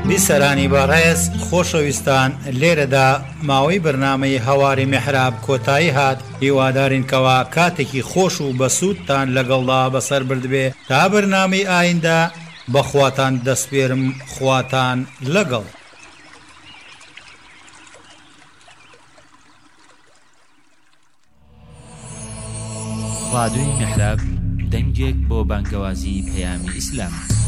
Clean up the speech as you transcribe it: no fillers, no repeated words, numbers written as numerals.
بیسەرانی بەڕێز خۆشەویستان، لێرەدا ماوەی بەرنامەی هەواری میحراب کۆتایی هات. هیوادارین کەوا کاتێکی خۆش و بەسوودتان لەگەڵدا بەسەر بردبێ. تا بەرنامەی ئایندا بەخواتان دەسپێرم، خواتان لەگەڵ. ڕادیۆی میحراب دەنگێک بۆ بانگەوازی پەیامی ئیسلام.